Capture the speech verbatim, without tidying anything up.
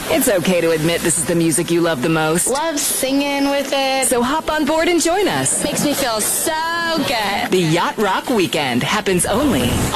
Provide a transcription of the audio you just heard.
It's okay to admit this is the music you love the most. Love singing with it. So hop on board and join us. Makes me feel so good. The Yacht Rock Weekend happens only